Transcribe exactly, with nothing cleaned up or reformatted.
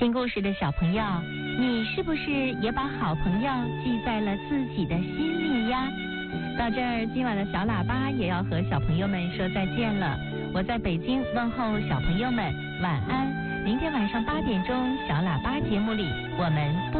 听故事的小朋友，你是不是也把好朋友记在了自己的心里呀？到这儿，今晚的小喇叭也要和小朋友们说再见了。我在北京问候小朋友们晚安。明天晚上八点钟，小喇叭节目里我们不